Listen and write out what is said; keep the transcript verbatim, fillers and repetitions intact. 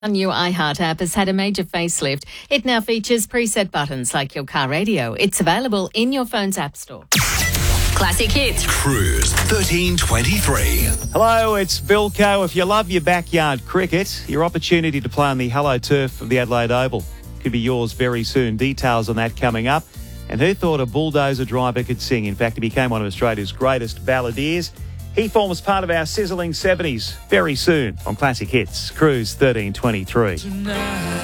Our new iHeart app has had a major facelift. It now features preset buttons like your car radio. It's available in your phone's app store. Classic Hits. Cruise thirteen twenty-three. Hello, it's Bilko. If you love your backyard cricket, your opportunity to play on the Hello Turf of the Adelaide Oval could be yours very soon. Details on that coming up. And who thought a bulldozer driver could sing? In fact, he became one of Australia's greatest balladeers. He forms part of our sizzling seventies very soon on Classic Hits. Cruise thirteen twenty-three. Tonight.